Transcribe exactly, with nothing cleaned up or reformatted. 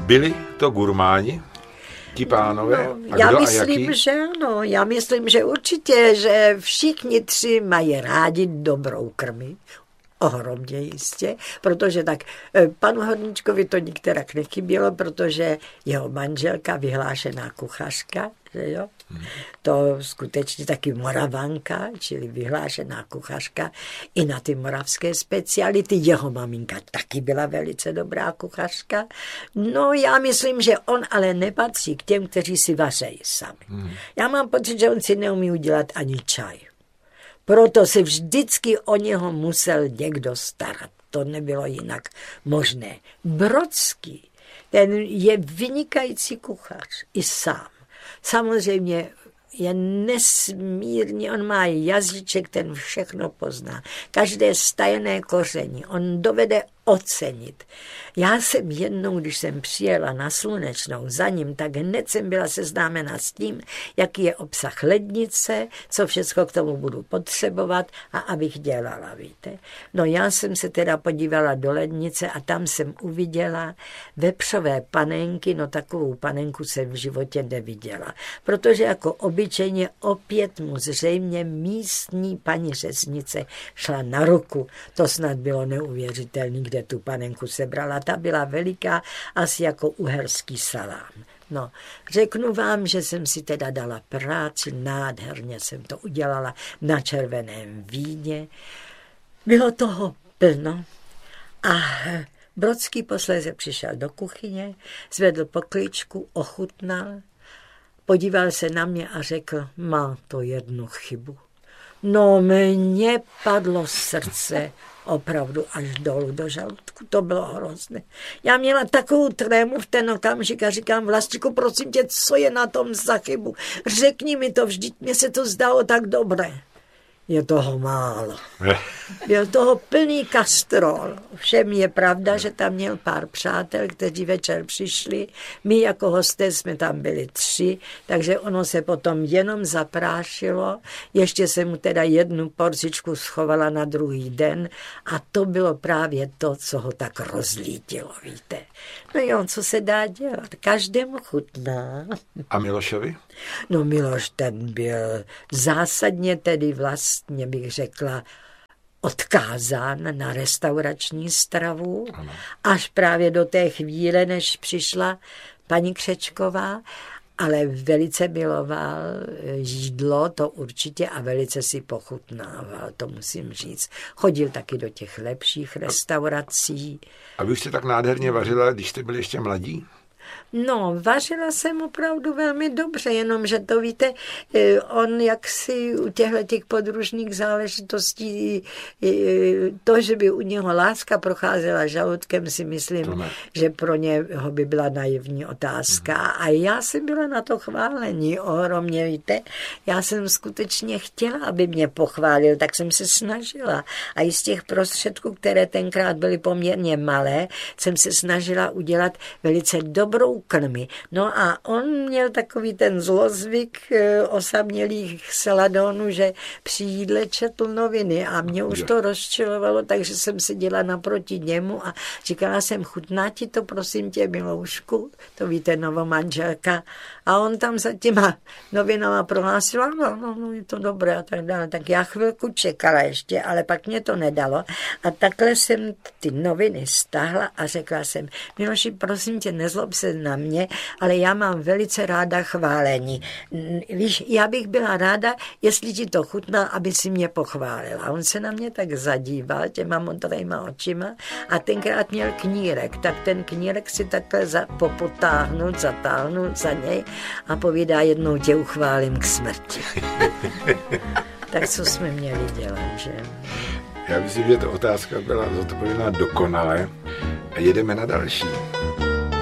Byli to gurmáni, ti pánové? No, a já kdo myslím, a jaký? že ano. Já myslím, že určitě, že všichni tři mají rádi dobrou krmi. Ohromně jistě, protože tak panu Horníčkovi to nikterak nechybělo, protože jeho manželka, vyhlášená kuchařka, že jo, hmm. to skutečně taky Moravanka, čili vyhlášená kuchařka i na ty moravské speciality. Jeho maminka taky byla velice dobrá kuchařka. No já myslím, že on ale nepatří k těm, kteří si vařejí sami. Hmm. Já mám pocit, že on si neumí udělat ani čaj. Proto se vždycky o něho musel někdo starat. To nebylo jinak možné. Brodský, ten je vynikající kuchař i sám. Samozřejmě je nesmírně, on má jazyček, ten všechno pozná. Každé stajené koření on dovede ocenit. Já jsem jednou, když jsem přijela na Slunečnou za ním, tak hned jsem byla seznámena s tím, jaký je obsah lednice, co všechno k tomu budu potřebovat a abych dělala, víte. No já jsem se teda podívala do lednice a tam jsem uviděla vepřové panenky, no takovou panenku jsem v životě neviděla, protože jako obyčejně opět mu zřejmě místní paní řeznice šla na ruku. To snad bylo neuvěřitelné, kde tu panenku sebrala. Ta byla veliká, asi jako uherský salám. No, řeknu vám, že jsem si teda dala práci, nádherně jsem to udělala na červeném víně. Bylo toho plno a Brodský posléze přišel do kuchyně, zvedl pokličku, ochutnal, podíval se na mě a řekl, má to jednu chybu. No, mně padlo srdce opravdu až dolů do žaludku. To bylo hrozné. Já měla takovou trému v ten okamžik a říkám, Vlastíku, prosím tě, co je na tom za chybu? Řekni mi to, vždyť mě se to zdálo tak dobré. Je toho málo. Byl toho plný kastrol. Všem je pravda, že tam měl pár přátel, kteří večer přišli. My jako hosté jsme tam byli tři, takže ono se potom jenom zaprášilo. Ještě jsem mu teda jednu porcičku schovala na druhý den a to bylo právě to, co ho tak rozlítilo, víte. No jo, co se dá dělat? Každému chutná. A Milošovi? No Miloš, ten byl zásadně tedy vlastně, bych řekla, odkázán na restaurační stravu, ano. Až právě do té chvíle, než přišla paní Křečková, ale velice miloval jídlo, to určitě, a velice si pochutnával, to musím říct. Chodil taky do těch lepších restaurací. A vy už jste tak nádherně vařila, když jste byli ještě mladí? No, vařila jsem opravdu velmi dobře, jenomže to víte, on jaksi u těchto těch podružných záležitostí, to, že by u něho láska procházela žaludkem, si myslím, že pro něho by byla naivní otázka. Hmm. A já jsem byla na to chválení ohromně, víte. Já jsem skutečně chtěla, aby mě pochválil, tak jsem se snažila. A i z těch prostředků, které tenkrát byly poměrně malé, jsem se snažila udělat velice dobrou krmi. No a on měl takový ten zlozvyk e, osamělých Seladonů, že při jídle četl noviny a mě už to rozčilovalo, takže jsem seděla naproti němu a říkala jsem, chutná ti to, prosím tě, Miloušku? To víte, novomanželka. A on tam za těma novinama prohlásil, no, no, no, je to dobré a tak dále. Tak já chvilku čekala ještě, ale pak mě to nedalo. A takhle jsem ty noviny stáhla a řekla jsem, Miloši, prosím tě, nezlob se na mě, ale já mám velice ráda chválení. Víš, já bych byla ráda, jestli ti to chutná, aby si mě pochválila. A on se na mě tak zadíval těma modrýma očima a tenkrát měl knírek, tak ten knírek si takhle za, popotáhnul, zatáhnul za něj a povídá, jednou tě uchválím k smrti. Tak co jsme měli dělat, že? Já myslím, že ta otázka byla zodpověděná dokonale a jedeme na další.